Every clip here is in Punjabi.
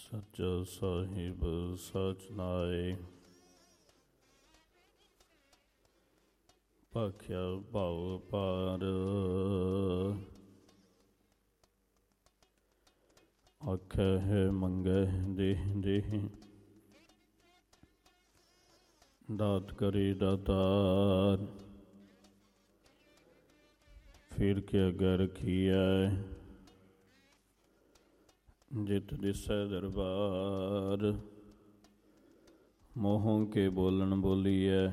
ਸੱਚਾ ਸਾਹਿਬ ਸਚ ਨਾਏ। ਭਾਖਿਆ ਭਾਉ ਪਾਰ ਆਖੈ ਹੈ ਮੰਗੈ ਦੇਹ ਦੇਹ। ਦਾਤ ਕਰੇ ਦਾਤਾਰ ਫਿਰ ਕੇ ਅੱਗੇ ਰਖੀਐ। ਜਿਤ ਦਿਸੈ ਦਰਬਾਰ ਮੋਹੋਂ ਕੇ ਬੋਲਣ ਬੋਲੀਐ।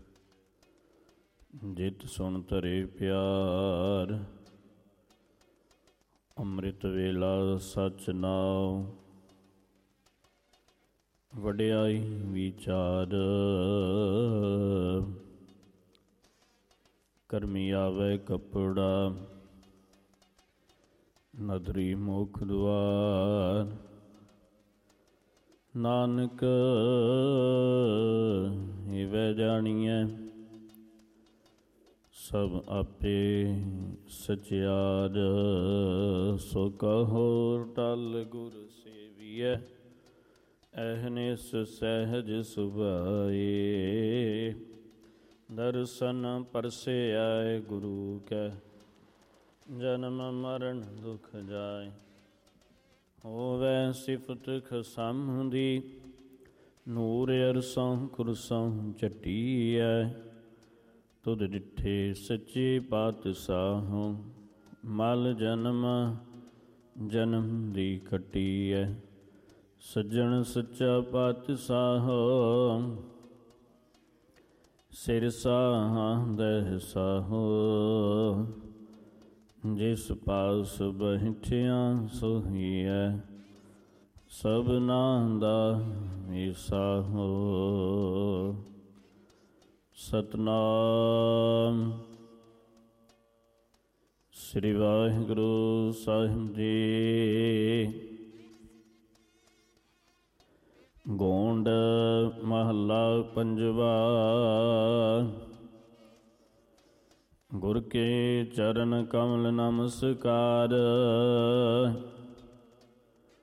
ਜਿਤ ਸੁਣ ਧਰੇ ਪਿਆਰ ਅੰਮ੍ਰਿਤ ਵੇਲਾ ਸਚ ਨਾਉ। ਵਡਿਆਈ ਵਿਚਾਰ ਕਰਮੀ ਆਵੈ ਕੱਪੜਾ। ਨਦਰੀ ਮੁਖ ਦੁਆਰ ਨਾਨਕ ਹਿਵੈ ਜਾਣੀਐ। ਸਭ ਆਪੇ ਸਚਿਆਰ ਸੋ ਕਹੋ ਟਲ ਗੁਰ ਸੇਵੀਐ। ਅਹਨਿਸ ਸਹਿਜ ਸੁਭਾਏ ਦਰਸ਼ਨ ਪਰਸਿਐ ਗੁਰੂ ਕੈ। ਜਨਮ ਮਰਨ ਦੁਖ ਜਾਏ ਹੋਵੈ ਸਿਫਤ ਖਸਮ ਦੀ। ਨੂਰ ਅਰਸੋਂ ਕੁਰਸੋਂ ਚੱਟੀਐ ਤੁਧ ਡਿਠੇ ਸੱਚੇ ਪਾਤਸ਼ਾਹੋ। ਮਲ ਜਨਮ ਜਨਮ ਦੀ ਖੱਟੀਐ ਸੱਜਣ ਸੱਚਾ ਪਾਤਸ਼ਾਹੋ। ਸਿਰ ਸਾਂਦਹਿ ਸਾਹੋ ਜਿਸ ਪਾਸ ਬੈਠਿਆ ਸੋਹੀਐ। ਸਭਨਾਂ ਦਾ ਏਸਾਹੋ। ਸਤਿਨਾਮ ਸ੍ਰੀ ਵਾਹਿਗੁਰੂ ਸਾਹਿਬ ਜੀ। ਗੋਂਡ ਮਹੱਲਾ ਪੰਜਵਾ। ਗੁਰ ਕੇ ਚਰਨ ਕਮਲ ਨਮਸਕਾਰ।